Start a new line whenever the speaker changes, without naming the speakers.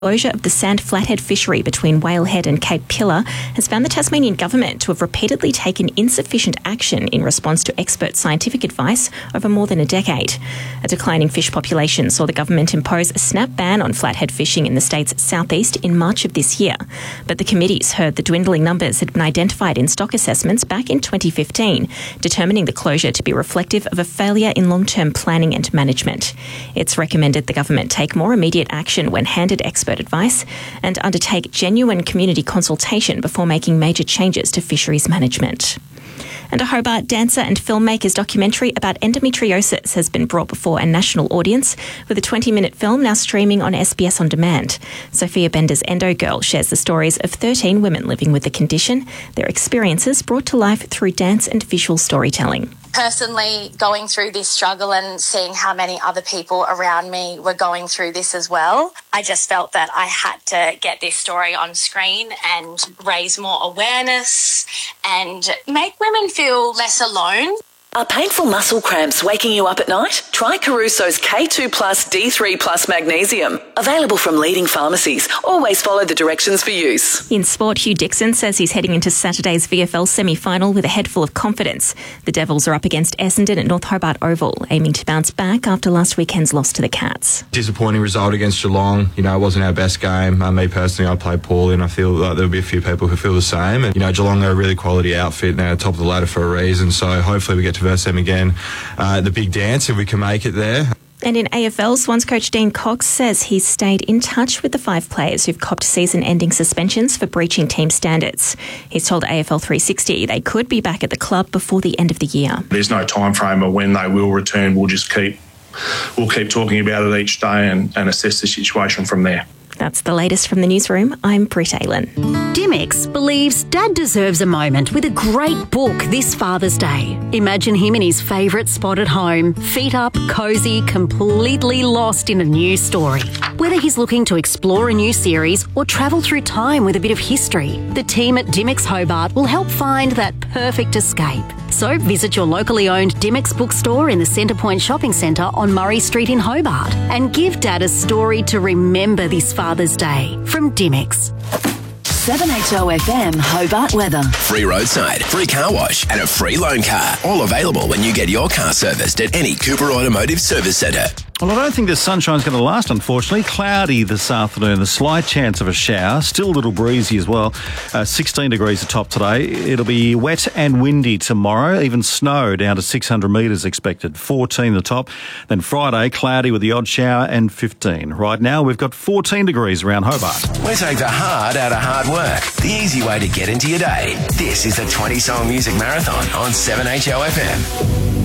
Closure of the Sand Flathead fishery between Whale Head and Cape Pillar has found the Tasmanian government to have repeatedly taken insufficient action in response to expert scientific advice over more than a decade. A declining fish population saw the government impose a snap ban on flathead fishing in the state's southeast in March of this year. But the committees heard the dwindling numbers had been identified in stock assessments back in 2015, determining the closure to be reflective of a failure in long-term planning and management. It's recommended the government take more immediate action when handed expert advice and undertake genuine community consultation before making major changes to fisheries management. And a Hobart dancer and filmmaker's documentary about endometriosis has been brought before a national audience, with a 20-minute film now streaming on SBS On Demand. Sophia Bender's Endo Girl shares the stories of 13 women living with the condition, their experiences brought to life through dance and visual storytelling.
Personally, going through this struggle and seeing how many other people around me were going through this as well, I just felt that I had to get this story on screen and raise more awareness and make women feel less alone.
Are painful muscle cramps waking you up at night? Try Caruso's K2 Plus D3 Plus Magnesium. Available from leading pharmacies. Always follow the directions for use.
In sport, Hugh Dixon says he's heading into Saturday's VFL semi-final with a head full of confidence. The Devils are up against Essendon at North Hobart Oval, aiming to bounce back after last weekend's loss to the Cats.
Disappointing result against Geelong. It wasn't our best game. Me personally, I played poorly, and I feel like there'll be a few people who feel the same. And, Geelong are a really quality outfit, and they're top of the ladder for a reason. So hopefully we get to verse them again, the big dance, if we can make it there.
And in AFL, Swans coach Dean Cox says he's stayed in touch with the 5 players who've copped season-ending suspensions for breaching team standards. He's told AFL 360 they could be back at the club before the end of the year.
There's no time frame of when they will return. We'll keep talking about it each day and assess the situation from there.
That's the latest from the newsroom. I'm Britt Aylan.
Dimmicks believes Dad deserves a moment with a great book this Father's Day. Imagine him in his favourite spot at home, feet up, cosy, completely lost in a new story. Whether he's looking to explore a new series or travel through time with a bit of history, the team at Dimmicks Hobart will help find that perfect escape. So visit your locally owned Dimmicks bookstore in the Centre Point Shopping Centre on Murray Street in Hobart and give Dad a story to remember this Father's Day from Dimmicks.
7HO FM Hobart weather.
Free roadside, free car wash and a free loan car. All available when you get your car serviced at any Cooper Automotive Service Centre.
Well, I don't think the sunshine's going to last, unfortunately. Cloudy this afternoon, a slight chance of a shower. Still a little breezy as well. 16 degrees atop today. It'll be wet and windy tomorrow. Even snow down to 600 metres expected. 14 the top. Then Friday, cloudy with the odd shower and 15. Right now, we've got 14 degrees around Hobart.
We take the hard out of hard work. The easy way to get into your day. This is the 20-song music marathon on 7HO FM.